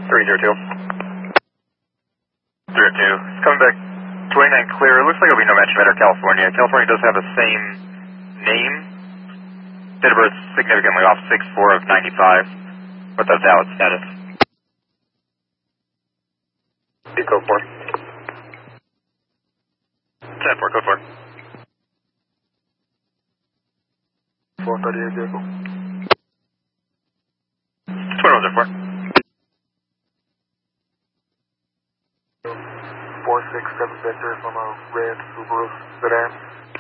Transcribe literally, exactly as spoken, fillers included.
three zero two. three zero two. It's coming back twenty-nine clear. It looks like it'll be no match matter California. California does have the same name. Date of birth significantly off six four of ninety-five with a valid status. Code four. ten four, code four. four thirty-eight vehicle. twenty-one zero four. four six seven Vector from a red Subaru sedan.